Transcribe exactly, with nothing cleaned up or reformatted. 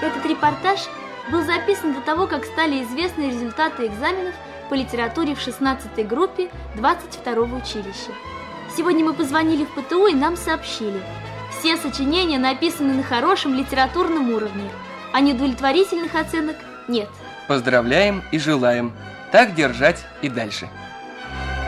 Этот репортаж был записан до того, как стали известны результаты экзаменов по литературе в шестнадцатой группе двадцать второго училища. Сегодня мы позвонили в ПТУ, и нам сообщили: все сочинения написаны на хорошем литературном уровне, а неудовлетворительных оценок нет. Поздравляем и желаем так держать и дальше.